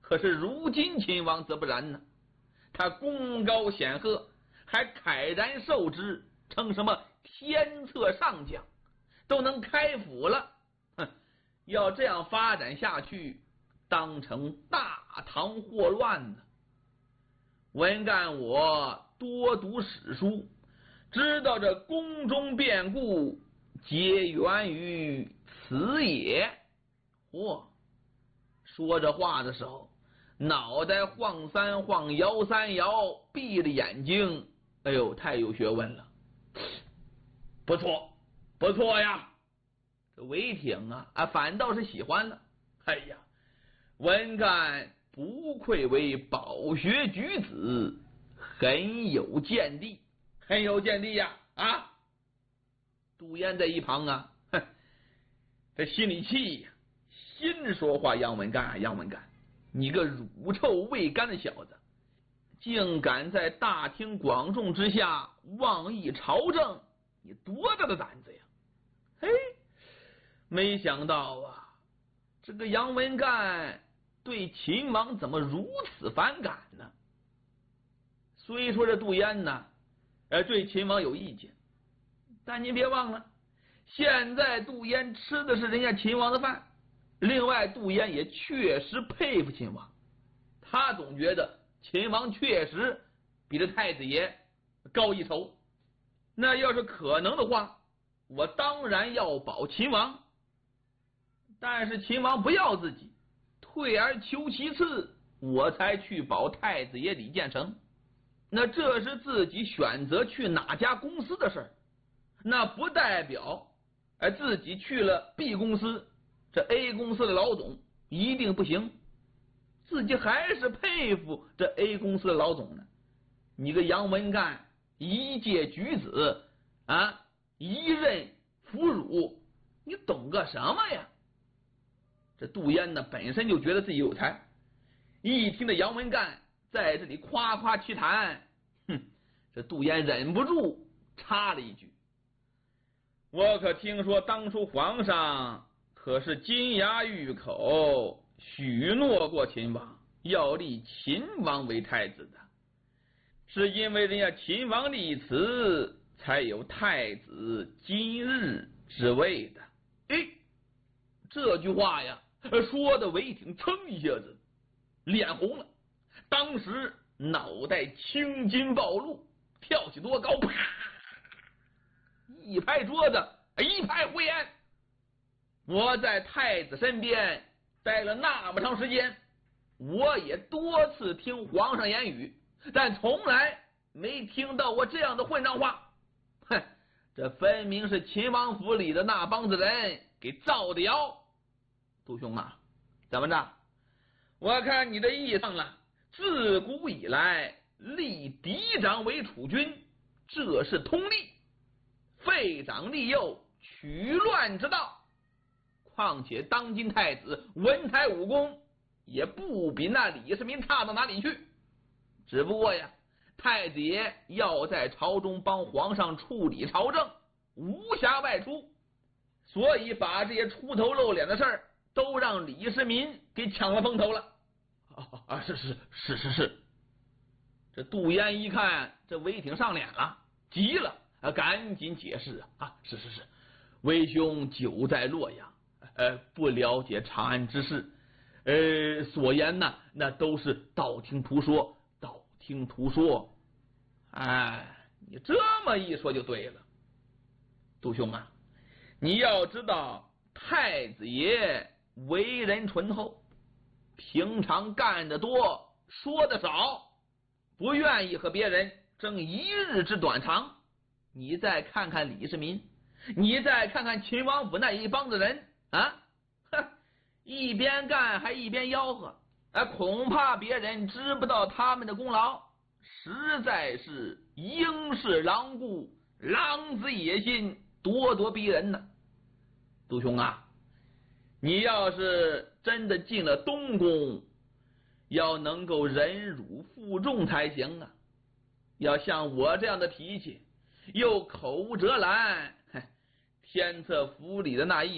可是如今秦王则不然呢，他功高显赫，还慨然受之，称什么天策上将，都能开府了。要这样发展下去，当成大唐祸乱呢。文干我多读史书，知道这宫中变故皆源于此也。说这话的时候，脑袋晃三晃，摇三摇，闭着眼睛，哎呦，太有学问了。不错，不错呀。这韦挺反倒是喜欢了。哎呀，文干不愧为饱学举子，很有见地，很有见地呀！杜淹在一旁这心里气呀，心说话：杨文干，杨文干，你个乳臭未干的小子，竟敢在大庭广众之下妄议朝政，你多大的胆子呀！嘿，没想到这个杨文干对秦王怎么如此反感呢？虽说这杜淹对秦王有意见，但您别忘了，现在杜淹吃的是人家秦王的饭。另外，杜淹也确实佩服秦王，他总觉得秦王确实比这太子爷高一筹。那要是可能的话，我当然要保秦王。但是秦王不要自己，退而求其次，我才去保太子爷李建成。那这是自己选择去哪家公司的事儿，那不代表自己去了 B 公司，这 A 公司的老总一定不行。自己还是佩服这 A 公司的老总呢。你个杨文干一介举子一任俘虏，你懂个什么呀？这杜淹本身就觉得自己有才，一听这杨文干在这里夸夸其谈，这杜淹忍不住插了一句：我可听说当初皇上可是金牙玉口，许诺过秦王要立秦王为太子的，是因为人家秦王立辞，才有太子今日之位的。这句话说的韦挺噌一下子脸红了，当时脑袋青筋暴露，跳起多高，啪一拍桌子，一拍胡言。我在太子身边待了那么长时间，我也多次听皇上言语，但从来没听到过这样的混账话。这分明是秦王府里的那帮子人给造的谣。杜兄怎么着？我看你的意思了，自古以来立嫡长为储君，这是通例，废长立幼，取乱之道。况且当今太子文才武功也不比那李世民差到哪里去，只不过太子爷要在朝中帮皇上处理朝政，无暇外出，所以把这些出头露脸的事儿都让李世民给抢了风头了。是。这杜淹一看这韦挺上脸了，急了，赶紧解释是，韦兄久在洛阳，不了解长安之事，所言那都是道听途说。你这么一说就对了。杜兄你要知道太子爷为人醇厚，平常干得多，说得少，不愿意和别人争一日之短长。你再看看李世民，你再看看秦王府那一帮子人一边干还一边吆喝，恐怕别人知不到他们的功劳，实在是鹰视狼顾，狼子野心，咄咄逼人呢。杜兄你要是真的进了东宫，要能够忍辱负重才行要像我这样的脾气，又口无遮拦，天策府里的那一